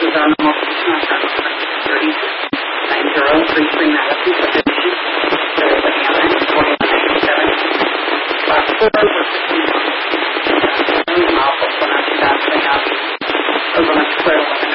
is on the multiple contract 309033 Madison subdivision. They're living on that 4197. Lot 4 over 15 miles. Miles, 1,000 overland square 11